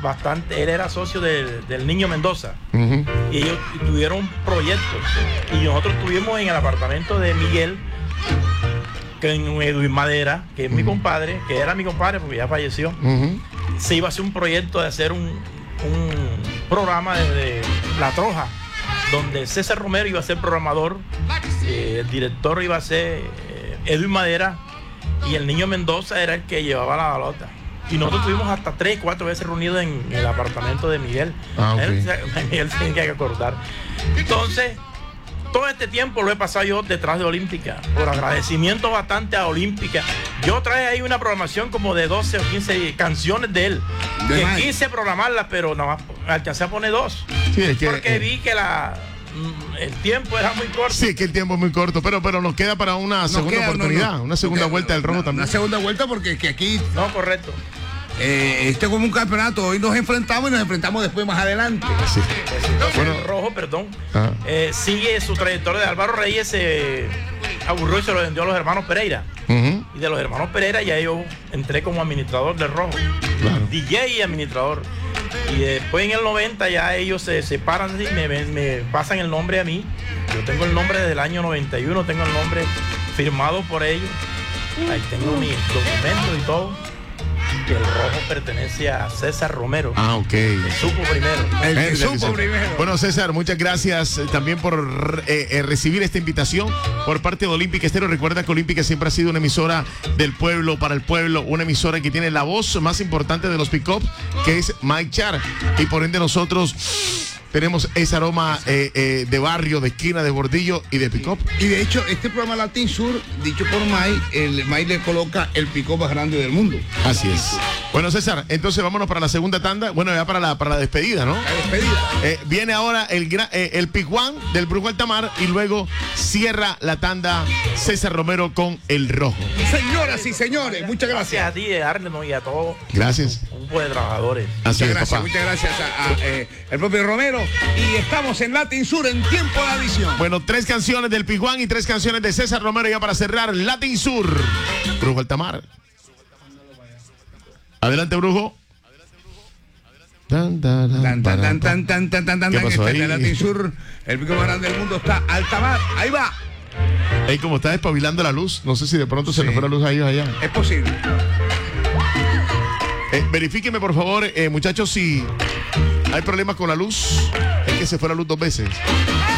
bastante, él era socio del Niño Mendoza. Y ellos tuvieron proyectos. Y nosotros estuvimos en el apartamento de Miguel, que en Edwin Madera, que es mi compadre, que era mi compadre porque ya falleció. Se iba a hacer un proyecto de hacer un programa de La Troja, donde César Romero iba a ser programador, el director iba a ser Edwin Madera, y el Niño Mendoza era el que llevaba la balota. Y nosotros estuvimos hasta 3, 4 veces reunidos en el apartamento de Miguel. Miguel se tiene que acordar. Entonces, todo este tiempo lo he pasado yo detrás de Olímpica, por agradecimiento bastante a Olímpica. Yo traje ahí una programación como de 12 o 15 canciones de él, que quise programarlas, pero nada más alcancé a poner 2. Sí, es que, porque vi que el tiempo era muy corto. Sí, que el tiempo es muy corto, pero nos queda para una segunda oportunidad, una segunda vuelta del Rojo también. Una segunda vuelta porque que aquí... No, correcto. Este como un campeonato, hoy nos enfrentamos y nos enfrentamos después más adelante. Sí. Bueno, el Rojo, perdón, sigue su trayectoria de Álvaro Reyes, se aburrió y se lo vendió a los hermanos Pereira. Y de los hermanos Pereira ya yo entré como administrador del Rojo, DJ y administrador. Y después en el 90 ya ellos se separan y me pasan el nombre a mí. Yo tengo el nombre desde el año 91, tengo el nombre firmado por ellos. Ahí tengo mis documentos y todo. Que el Rojo pertenece a César Romero. Ok. El supo primero. El que supo primero. Bueno, César, muchas gracias también por recibir esta invitación por parte de Olímpica Estéreo. Recuerda que Olímpica siempre ha sido una emisora del pueblo, para el pueblo, una emisora que tiene la voz más importante de los pick-up, que es Mike Char. Y por ende nosotros tenemos ese aroma de barrio, de esquina, de bordillo y de pick-up. Y de hecho, este programa Latin Sur, dicho por Mike, Mike le coloca el pick-up más grande del mundo. Así es. Bueno, César, entonces vámonos para la segunda tanda. Bueno, ya para la despedida, ¿no? La despedida. Viene ahora el pick one del Brujo Altamar y luego cierra la tanda César Romero con el Rojo. Señoras y señores, muchas gracias. Gracias a ti, Arno, y a todos. Gracias. Un grupo de trabajadores. Así muchas es, papá. Muchas gracias a el propio Romero. Y estamos en Latin Sur en tiempo de adición. Bueno, 3 canciones del pick one y 3 canciones de César Romero ya para cerrar Latin Sur. Brujo Altamar. Adelante, Brujo. ¿Qué pasó ahí? Latin Sur, el pico más grande del mundo está Altamar. Ahí va. Ahí como está despabilando la luz, no sé si de pronto se le fue la luz a ellos allá. Es posible. Verifíqueme, por favor, muchachos, si hay problemas con la luz. Es que se fue la luz 2 veces.